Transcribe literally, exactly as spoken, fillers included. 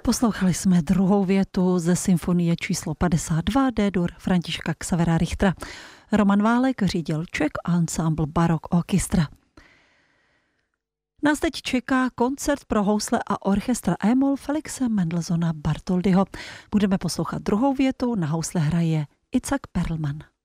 Poslouchali jsme druhou větu ze symfonie číslo padesát dva D-dur Františka Xavera Richtera. Roman Válek řídil Czech Ensemble Baroque Orchestra. Nás teď čeká koncert pro housle a orchestra E-moll Felixe Mendelssohna Bartholdyho. Budeme poslouchat druhou větu, na housle hraje Itzhak Perlman.